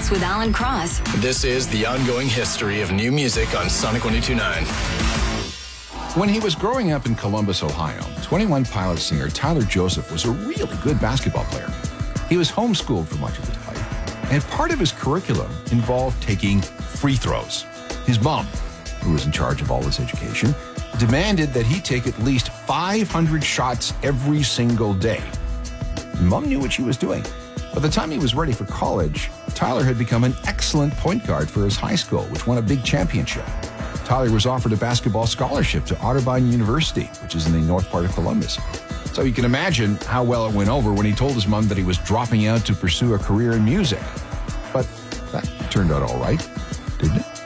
Hits with Alan Cross. This is the ongoing history of new music on Sonic 102.9. When he was growing up in Columbus, Ohio, 21 Pilots singer Tyler Joseph was a really good basketball player. He was homeschooled for much of his life, and part of his curriculum involved taking free throws. His mom, who was in charge of all his education, demanded that he take at least 500 shots every single day. Mom knew what she was doing. By the time he was ready for college, Tyler had become an excellent point guard for his high school, which won a big championship. Tyler was offered a basketball scholarship to Otterbein University, which is in the north part of Columbus. So you can imagine how well it went over when he told his mom that he was dropping out to pursue a career in music. But that turned out all right, didn't it?